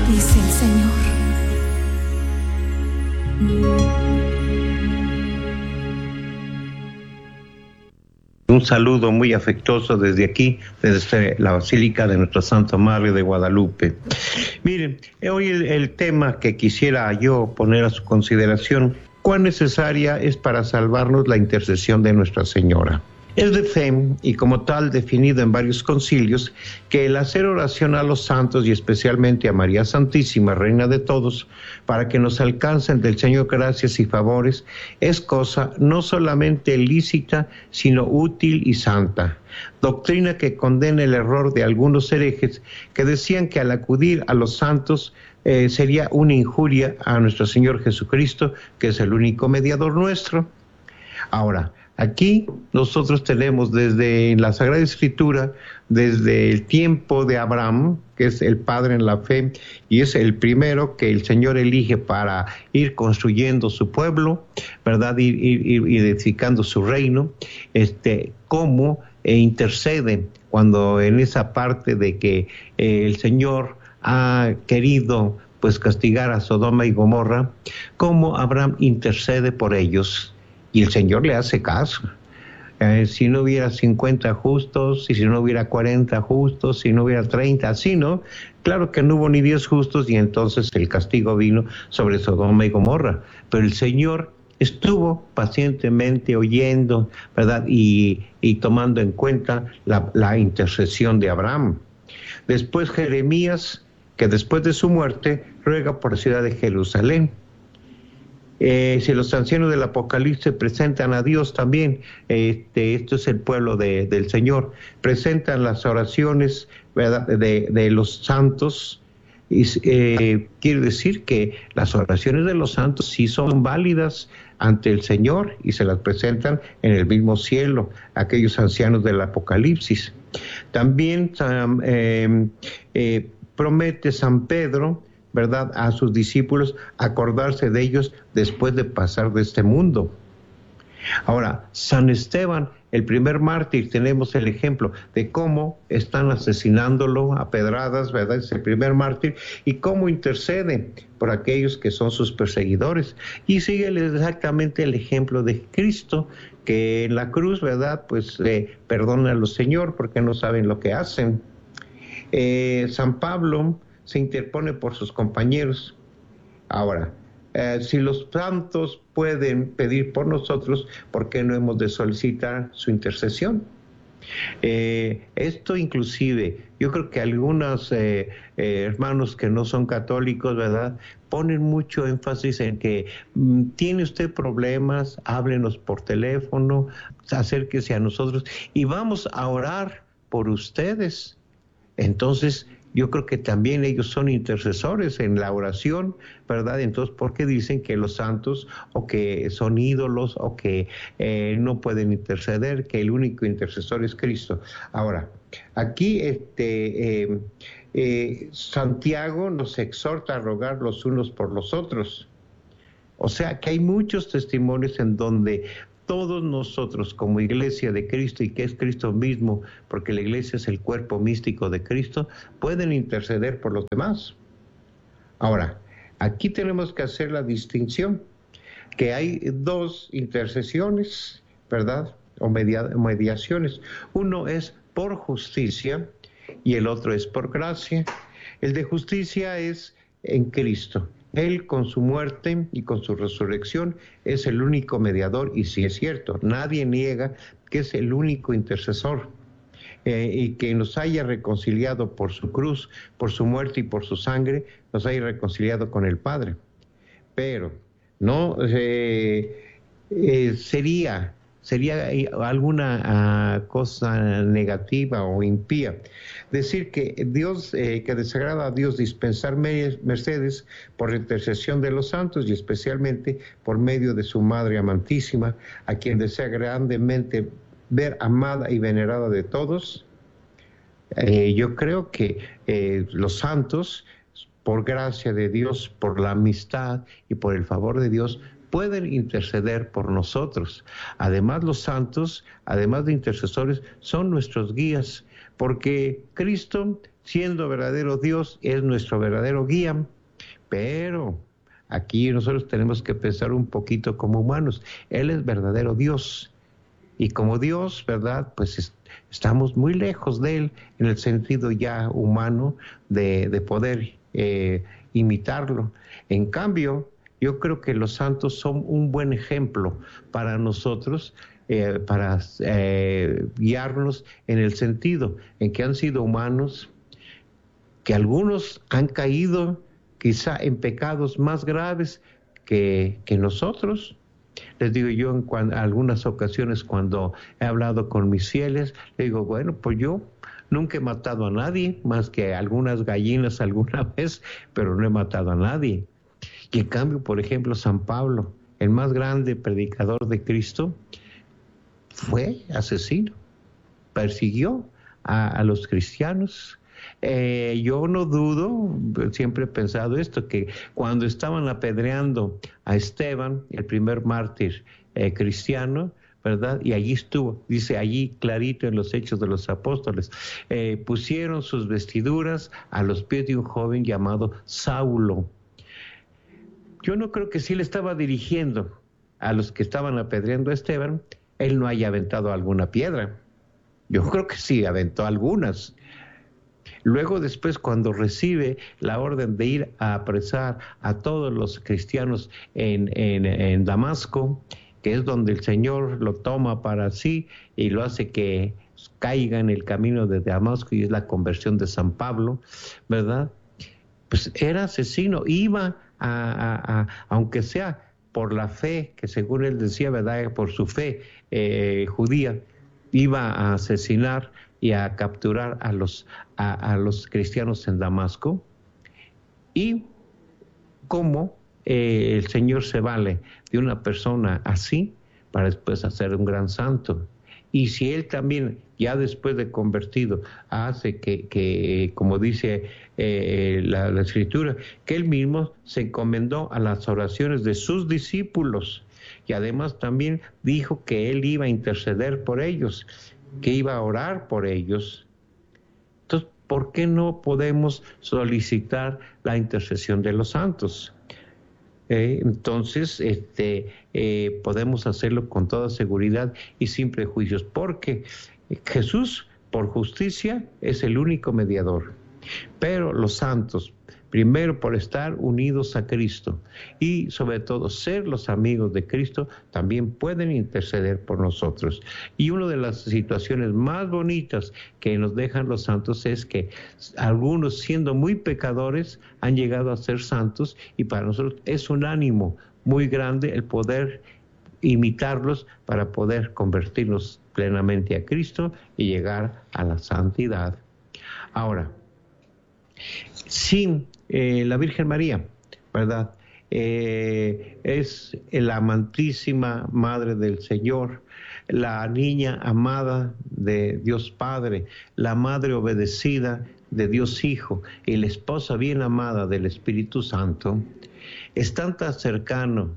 dice el Señor. Un saludo muy afectuoso desde aquí, desde la Basílica de Nuestra Santa Madre de Guadalupe. Miren, hoy el tema que quisiera yo poner a su consideración, ¿cuán necesaria es para salvarnos la intercesión de Nuestra Señora? Es de fe, y como tal definido en varios concilios, que el hacer oración a los santos y especialmente a María Santísima, Reina de todos, para que nos alcancen del Señor gracias y favores, es cosa no solamente lícita, sino útil y santa. Doctrina que condena el error de algunos herejes que decían que al acudir a los santos sería una injuria a nuestro Señor Jesucristo, que es el único mediador nuestro. Ahora, aquí nosotros tenemos desde la Sagrada Escritura, desde el tiempo de Abraham, que es el padre en la fe, y es el primero que el Señor elige para ir construyendo su pueblo, ¿verdad? Ir edificando su reino, cómo intercede cuando en esa parte de que el Señor ha querido pues castigar a Sodoma y Gomorra, cómo Abraham intercede por ellos. Y el Señor le hace caso. Si no hubiera 50 justos, y si no hubiera 40 justos, si no hubiera 30, así, ¿no? Claro que no hubo ni 10 justos y entonces el castigo vino sobre Sodoma y Gomorra. Pero el Señor estuvo pacientemente oyendo, ¿verdad? Y tomando en cuenta la intercesión de Abraham. Después Jeremías, que después de su muerte, ruega por la ciudad de Jerusalén. Si los ancianos del Apocalipsis presentan a Dios también, esto es el pueblo del Señor, presentan las oraciones, ¿verdad?, de los santos, y quiere decir que las oraciones de los santos sí son válidas ante el Señor y se las presentan en el mismo cielo, aquellos ancianos del Apocalipsis. También promete San Pedro, ¿verdad?, a sus discípulos acordarse de ellos después de pasar de este mundo. Ahora, San Esteban, el primer mártir, tenemos el ejemplo de cómo están asesinándolo a pedradas, ¿verdad? Es el primer mártir, y cómo intercede por aquellos que son sus perseguidores. Y sigue exactamente el ejemplo de Cristo, que en la cruz, ¿verdad?, pues perdona a los Señor porque no saben lo que hacen. San Pablo se interpone por sus compañeros. Ahora, si los santos pueden pedir por nosotros, ¿por qué no hemos de solicitar su intercesión? Esto inclusive, yo creo que algunos hermanos que no son católicos, ¿verdad?, ponen mucho énfasis en que tiene usted problemas, háblenos por teléfono, acérquese a nosotros y vamos a orar por ustedes. Entonces, yo creo que también ellos son intercesores en la oración, ¿verdad? Entonces, ¿por qué dicen que los santos o que son ídolos o que no pueden interceder, que el único intercesor es Cristo? Ahora, aquí Santiago nos exhorta a rogar los unos por los otros. O sea, que hay muchos testimonios en donde todos nosotros como Iglesia de Cristo, y que es Cristo mismo, porque la Iglesia es el cuerpo místico de Cristo, pueden interceder por los demás. Ahora, aquí tenemos que hacer la distinción, que hay dos intercesiones, ¿verdad?, o mediaciones. Uno es por justicia y el otro es por gracia. El de justicia es en Cristo. Él con su muerte y con su resurrección es el único mediador, y sí es cierto, nadie niega que es el único intercesor, y que nos haya reconciliado por su cruz, por su muerte y por su sangre, nos haya reconciliado con el Padre. Pero no sería alguna cosa negativa o impía decir que Dios, que desagrada a Dios dispensar mercedes por intercesión de los santos y especialmente por medio de su Madre amantísima, a quien desea grandemente ver amada y venerada de todos. Yo creo que los santos, por gracia de Dios, por la amistad y por el favor de Dios, pueden interceder por nosotros. Además, los santos, además de intercesores, son nuestros guías, porque Cristo siendo verdadero Dios, es nuestro verdadero guía, pero aquí nosotros tenemos que pensar un poquito como humanos. Él es verdadero Dios. Y como Dios, ¿verdad? Pues estamos muy lejos de Él en el sentido ya humano de poder imitarlo. En cambio, yo creo que los santos son un buen ejemplo para nosotros, para guiarnos en el sentido en que han sido humanos, que algunos han caído quizá en pecados más graves que nosotros. Les digo yo en algunas ocasiones cuando he hablado con mis fieles, le digo, bueno, pues yo nunca he matado a nadie, más que algunas gallinas alguna vez, pero no he matado a nadie. Y en cambio, por ejemplo, San Pablo, el más grande predicador de Cristo, fue asesino, persiguió a los cristianos. Yo no dudo, siempre he pensado esto, que cuando estaban apedreando a Esteban, el primer mártir cristiano, ¿verdad? Y allí estuvo, dice allí clarito en los Hechos de los Apóstoles, pusieron sus vestiduras a los pies de un joven llamado Saulo. Yo no creo que si él estaba dirigiendo a los que estaban apedreando a Esteban, él no haya aventado alguna piedra. Yo creo que sí, aventó algunas. Luego después, cuando recibe la orden de ir a apresar a todos los cristianos en Damasco, que es donde el Señor lo toma para sí y lo hace que caiga en el camino de Damasco, y es la conversión de San Pablo, ¿verdad? Pues era asesino, iba aunque sea por la fe, que según él decía, ¿verdad? Por su fe judía, iba a asesinar y a capturar a los cristianos en Damasco. Y cómo el Señor se vale de una persona así para después hacer un gran santo. Y si él también, ya después de convertido, hace que como dice la Escritura, que él mismo se encomendó a las oraciones de sus discípulos, y además también dijo que él iba a interceder por ellos, que iba a orar por ellos. Entonces, ¿por qué no podemos solicitar la intercesión de los santos? Entonces, podemos hacerlo con toda seguridad y sin prejuicios, porque Jesús, por justicia, es el único mediador. Pero los santos, primero por estar unidos a Cristo y sobre todo ser los amigos de Cristo, también pueden interceder por nosotros. Y una de las situaciones más bonitas que nos dejan los santos es que algunos, siendo muy pecadores, han llegado a ser santos, y para nosotros es un ánimo muy grande el poder imitarlos para poder convertirnos plenamente a Cristo y llegar a la santidad. Ahora, sin la Virgen María, ¿verdad? Es la amantísima Madre del Señor, la niña amada de Dios Padre, la madre obedecida de Dios Hijo y la esposa bien amada del Espíritu Santo. Es tan cercana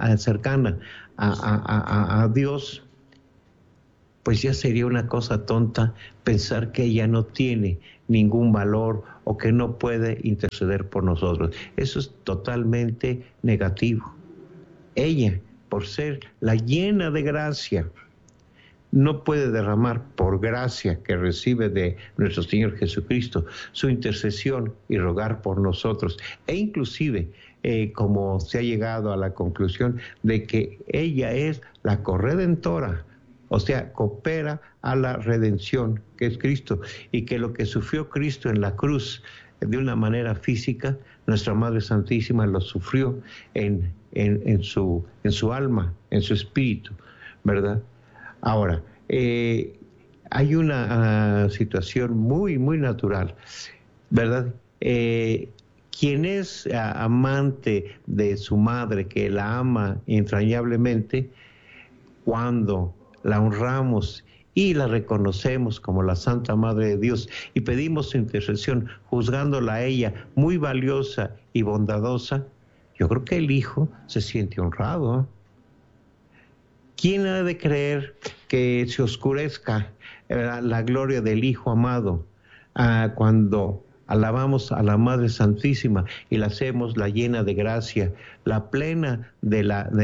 a Dios, pues ya sería una cosa tonta pensar que ella no tiene ningún valor o que no puede interceder por nosotros. Eso es totalmente negativo. Ella, por ser la llena de gracia, no puede derramar por gracia que recibe de nuestro Señor Jesucristo su intercesión y rogar por nosotros. E inclusive, como se ha llegado a la conclusión de que ella es la corredentora, o sea, coopera a la redención que es Cristo, y que lo que sufrió Cristo en la cruz de una manera física, nuestra Madre Santísima lo sufrió en su alma, en su espíritu, ¿verdad? Ahora, hay una situación muy, muy natural, ¿verdad? Quien es amante de su madre, que la ama entrañablemente, cuando la honramos y la reconocemos como la Santa Madre de Dios y pedimos su intercesión, juzgándola a ella muy valiosa y bondadosa, yo creo que el Hijo se siente honrado. ¿Quién ha de creer que se oscurezca la gloria del Hijo amado cuando alabamos a la Madre Santísima y la hacemos la llena de gracia, la plena de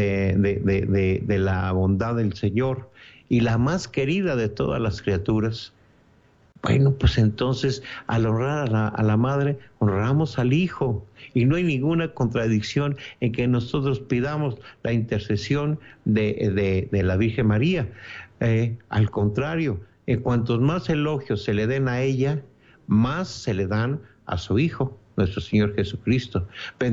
la bondad del Señor y la más querida de todas las criaturas. Bueno, pues entonces al honrar a la Madre, honramos al Hijo. Y no hay ninguna contradicción en que nosotros pidamos la intercesión de la Virgen María. Al contrario, en cuantos más elogios se le den a ella, más se le dan a su Hijo, nuestro Señor Jesucristo.